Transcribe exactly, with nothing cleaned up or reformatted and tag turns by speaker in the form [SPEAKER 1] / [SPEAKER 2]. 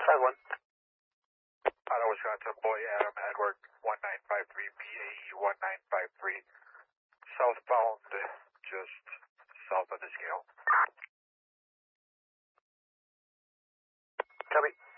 [SPEAKER 1] five one.
[SPEAKER 2] Ottawa, Wisconsin, boy Adam Edward, one nine five three, B A E one nine five three, southbound, just south of the scale.
[SPEAKER 1] Copy.